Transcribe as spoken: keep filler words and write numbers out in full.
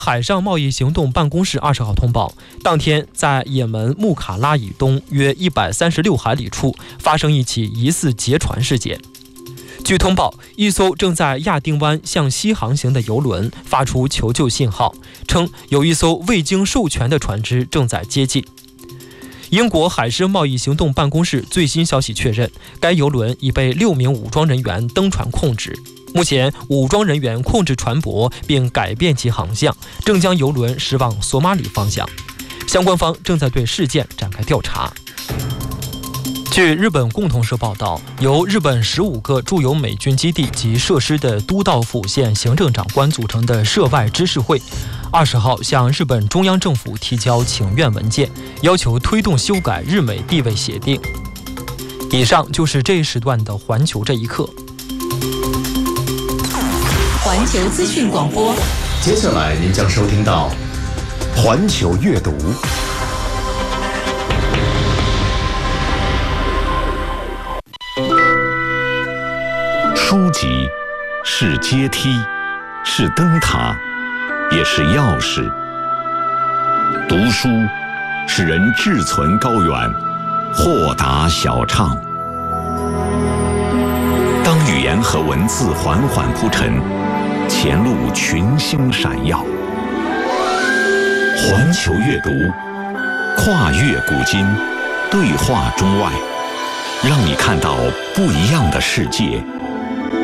海上贸易行动办公室二十号通报，当天在也门穆卡拉以东约一百三十六海里处发生一起疑似劫船事件。据通报，一艘正在亚丁湾向西航行的邮轮发出求救信号，称有一艘未经授权的船只正在接近。英国海事贸易行动办公室最新消息确认，该邮轮已被六名武装人员登船控制。目前，武装人员控制船舶并改变其航向，正将邮轮驶往索马里方向。相关方正在对事件展开调查。据日本共同社报道，由日本十五个驻有美军基地及设施的都道府县行政长官组成的涉外知识会，二十号向日本中央政府提交请愿文件，要求推动修改日美地位协定。以上就是这一时段的环球这一刻。 环球资讯广播， 接下来您将收听到环球阅读。书籍是阶梯，是灯塔，也是钥匙。读书使人志存高远，豁达小畅。当语言和文字缓缓铺陈，前路群星闪耀。环球阅读，跨越古今，对话中外，让你看到不一样的世界。